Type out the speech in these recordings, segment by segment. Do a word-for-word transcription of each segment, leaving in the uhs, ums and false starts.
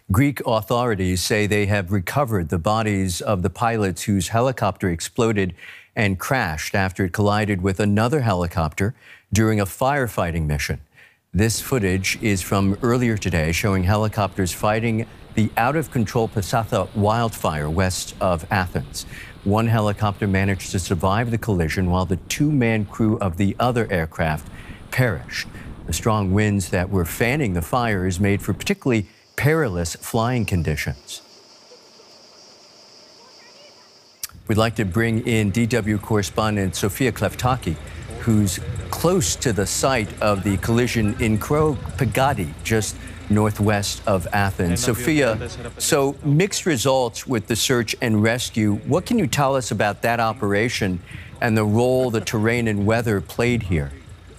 Greek authorities say they have recovered the bodies of the pilots whose helicopter exploded and crashed after it collided with another helicopter during a firefighting mission. This footage is from earlier today, showing helicopters fighting the out-of-control Pasatha wildfire west of Athens. One helicopter managed to survive the collision while the two-man crew of the other aircraft perished. The strong winds that were fanning the fires made for particularly perilous flying conditions. We'd like to bring in D W correspondent Sofia Kleftaki, who's close to the site of the collision in Kropagadi, just northwest of Athens. Sofia, so mixed results with the search and rescue. What can you tell us about that operation and the role the terrain and weather played here?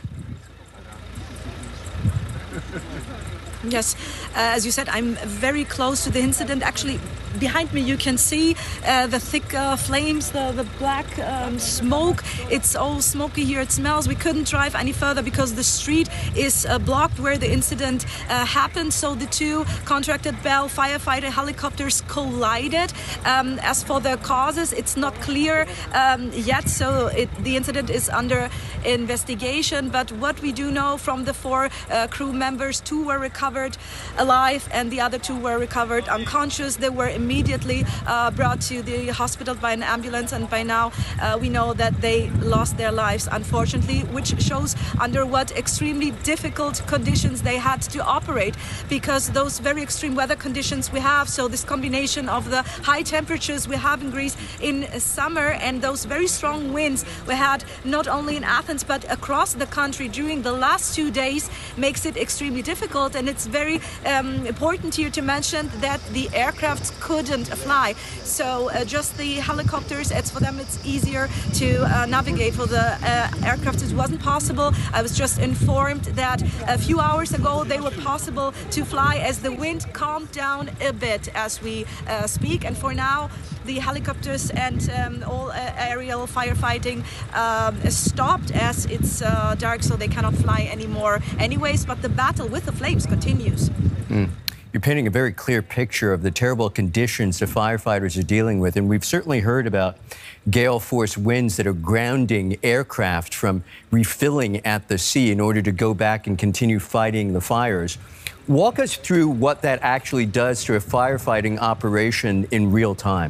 Yes, uh, as you said, I'm very close to the incident. Actually, behind me you can see uh, the thick uh, flames, the, the black um, smoke. It's all smoky here, it smells. We couldn't drive any further because the street is uh, blocked where the incident uh, happened. So the two contracted Bell firefighter helicopters collided. Um, as for the causes, it's not clear um, yet, so it, the incident is under investigation. But what we do know from the four uh, crew members, two were recovered alive and the other two were recovered unconscious. They were immediately uh, brought to the hospital by an ambulance, and by now uh, we know that they lost their lives, unfortunately, which shows under what extremely difficult conditions they had to operate, because those very extreme weather conditions we have, so this combination of the high temperatures we have in Greece in summer and those very strong winds we had not only in Athens but across the country during the last two days makes it extremely difficult. And it's very um, important here to mention that the aircraft couldn't fly, so uh, just the helicopters, it's for them it's easier to uh, navigate. For the uh, aircraft it wasn't possible. I was just informed that a few hours ago they were possible to fly as the wind calmed down a bit as we uh, speak, and for now the helicopters and um, all uh, aerial firefighting um, is stopped as it's uh, dark, so they cannot fly anymore anyways, but the battle with the flames continues. Mm. You're painting a very clear picture of the terrible conditions the firefighters are dealing with, and we've certainly heard about gale force winds that are grounding aircraft from refilling at the sea in order to go back and continue fighting the fires. Walk us through what that actually does to a firefighting operation in real time.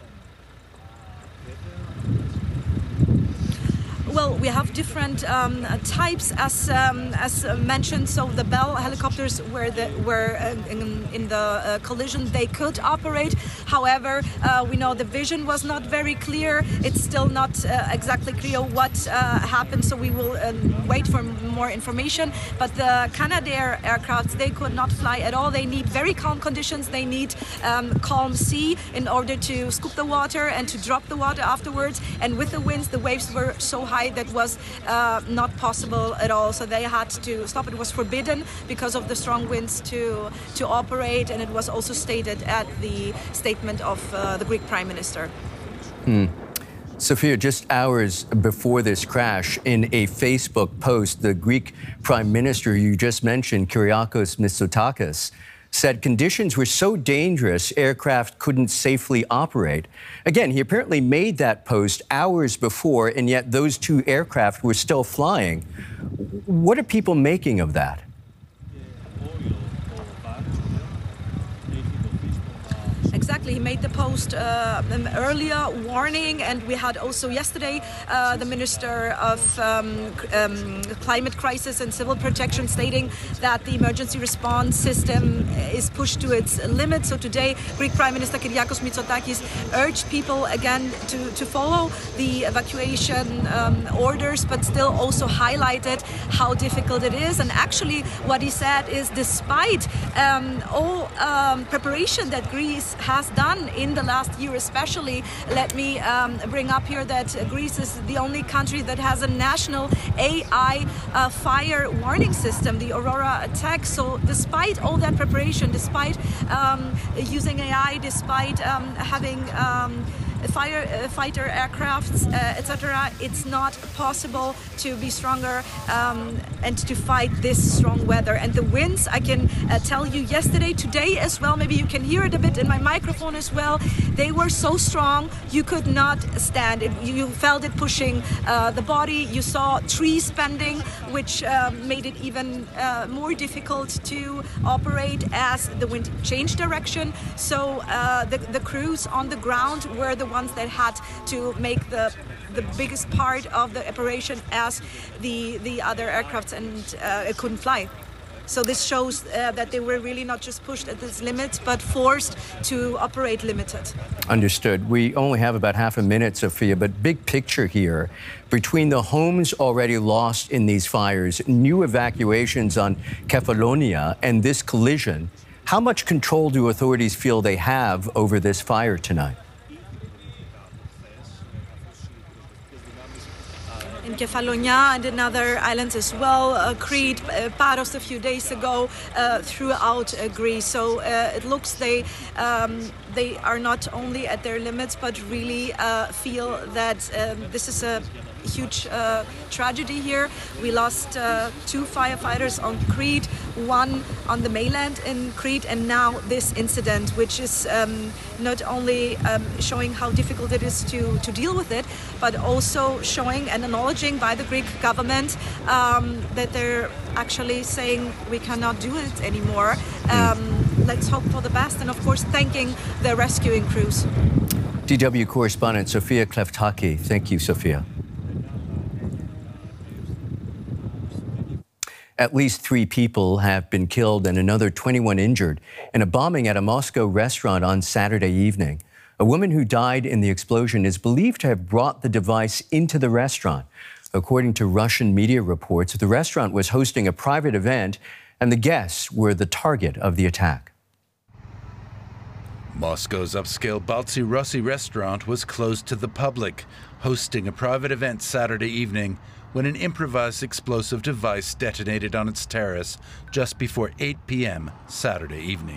Well, we have different um, types, as um, as mentioned. So the Bell helicopters were the, were uh, in, in the uh, collision, they could operate. However, uh, we know the vision was not very clear. It's still not uh, exactly clear what uh, happened. So we will uh, wait for more information. But the Canadair aircraft, they could not fly at all. They need very calm conditions. They need um, calm sea in order to scoop the water and to drop the water afterwards. And with the winds, the waves were so high that was uh, not possible at all, so they had to stop. It was forbidden because of the strong winds to to operate, and it was also stated at the statement of uh, the Greek Prime Minister. Hmm. Sofia, just hours before this crash, in a Facebook post, the Greek Prime Minister you just mentioned, Kyriakos Mitsotakis, said conditions were so dangerous aircraft couldn't safely operate. Again, he apparently made that post hours before, and yet those two aircraft were still flying. What are people making of that? Exactly, he made the post uh, earlier, warning, and we had also yesterday uh, the Minister of um, um, Climate Crisis and Civil Protection stating that the emergency response system is pushed to its limit. So today, Greek Prime Minister Kyriakos Mitsotakis urged people again to, to follow the evacuation um, orders, but still also highlighted how difficult it is. And actually, what he said is, despite um, all um, preparation that Greece has done in the last year especially, let me um, bring up here that Greece is the only country that has a national A I uh, fire warning system, the Aurora Attack. So despite all that preparation, despite um, using A I, despite um, having um, firefighter aircrafts, uh, et cetera. It's not possible to be stronger um, and to fight this strong weather. And the winds, I can uh, tell you, yesterday, today as well, maybe you can hear it a bit in my microphone as well, they were so strong you could not stand it. You, you felt it pushing uh, the body. You saw trees bending, which uh, made it even uh, more difficult to operate as the wind changed direction. So uh, the, the crews on the ground were the ones that had to make the the biggest part of the operation, as the the other aircrafts and uh, it couldn't fly. So this shows uh, that they were really not just pushed at this limit, but forced to operate limited. Understood. We only have about half a minute, Sophia, but big picture here, between the homes already lost in these fires, new evacuations on Kefalonia, and this collision, how much control do authorities feel they have over this fire tonight? In Kefalonia and in other islands as well, uh, Crete, uh, Paros a few days ago, uh, throughout uh, Greece. So uh, it looks they um, they are not only at their limits, but really uh, feel that um, this is a huge uh, tragedy here. We lost uh, two firefighters on Crete, one on the mainland in Crete, and now this incident, which is um, not only um, showing how difficult it is to, to deal with it, but also showing and acknowledging by the Greek government um, that they're actually saying we cannot do it anymore. Um, let's hope for the best, and of course thanking the rescuing crews. D W correspondent Sophia Kleftaki. Thank you, Sophia. At least three people have been killed and another twenty-one injured in a bombing at a Moscow restaurant on Saturday evening. A woman who died in the explosion is believed to have brought the device into the restaurant. According to Russian media reports, the restaurant was hosting a private event and the guests were the target of the attack. Moscow's upscale Baltsy Rossi restaurant was closed to the public, hosting a private event Saturday evening when an improvised explosive device detonated on its terrace just before eight p m Saturday evening.